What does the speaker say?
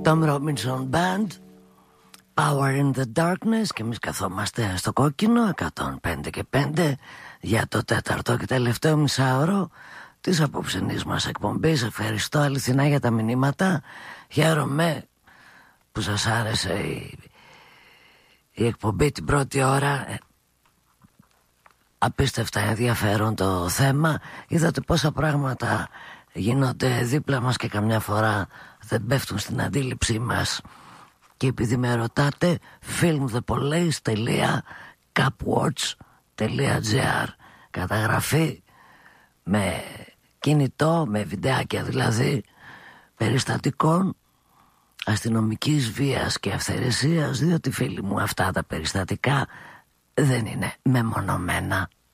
Tom Robinson Band, Power in the Darkness, και εμείς καθόμαστε στο κόκκινο 105 και 5 για το τέταρτο και τελευταίο μισάωρο της απόψινής μας εκπομπής. Ευχαριστώ αληθινά για τα μηνύματα. Χαίρομαι που σας άρεσε η εκπομπή την πρώτη ώρα. Απίστευτα ενδιαφέρον το θέμα. Είδατε πόσα πράγματα γίνονται δίπλα μας και καμιά φορά δεν πέφτουν στην αντίληψή μας. Και επειδή με ρωτάτε, filmthepolice.capwatch.gr, καταγραφή με κινητό, με βιντεάκια δηλαδή, περιστατικών αστυνομικής βίας και αυθαιρεσίας, διότι φίλοι μου αυτά τα περιστατικά δεν είναι μεμονωμένα.